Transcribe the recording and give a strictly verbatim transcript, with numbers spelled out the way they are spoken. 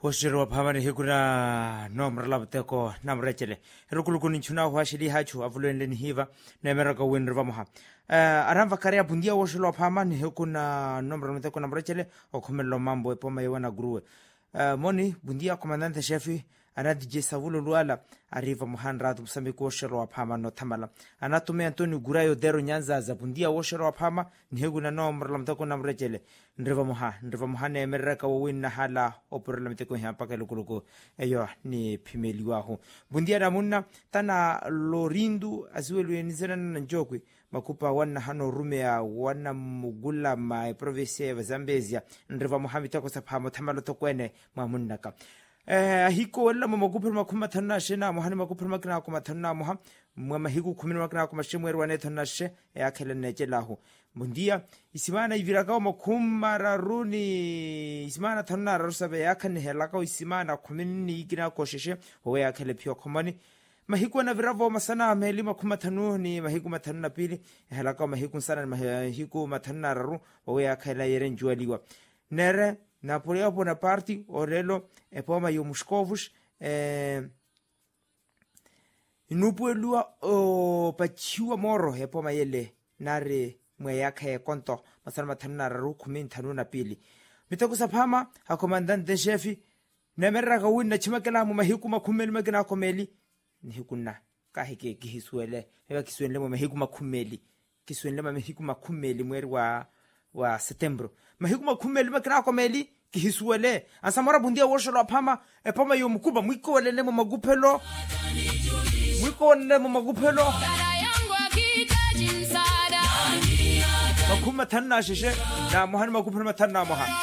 Hoshiro pamani hikuna nomra labteko namrechele rukulukuni chuna hwashili hachu avuleni hiva nemeraka winrva moha aramva karea bundia hoshilo pamani hikuna nomra labteko namrechele okomelo mambo epoma yewana gruwe moni bundia komandante chefi anadi jesavulo luala arriva mohanratu msambi hoshiro pama no tamala anatume Antonio Gurayo dero nyanza za bundia hoshiro pama nihiguna nomra labteko namrechele ndriva moha ndriva moha nemeraka wawin hala opera lamteko hapa kalukuluko eyo ni pimeli waho bundia ramunna tana lorindu azuelu yenizana na njokwe makupa wana hano rumea wana mugula ma province ya Zambezia ndriva moha mitako sapamo tamalo tokwene mamunaka eh hiko wala makupa makuma tanashe na mohani makupa makina kuma tanna moha mwa hiku kumi makina kuma shimweru wane tanashe ya kele nejelahu bundia isimana iviraka makumara runi isimana tanna rosabe yakane helaka isimana kumini igina kosheshe hoya yakale pio komani mahiku na viravo masana ameli makuma tanu ni mahiku matanu na pili helaka mahiku sana mahiku matana raru hoya yakale yerenjualiwa nere Napoli hapo na party orelo epoma yomushkovush eh inupelua o pachiwa moro epoma yele nare mwe yake konto masana matana raru kumi tanu na pili mitako sapama ha komandante chefi nemera ka winna chimakela mu mahiku makumeli magina komeli nihikuna kahike kihiswele eba kiswele mu mahiku makumeli kiswele mu mahiku makumeli mweri wa wa September mahiku makumeli makina komeli kihiswele asamara bundia wosholo pama epoma yomukuba mwiko lele mu magupelo mwiko lele mu magupelo makuma tanna shishe na mohani magupelo tanna moha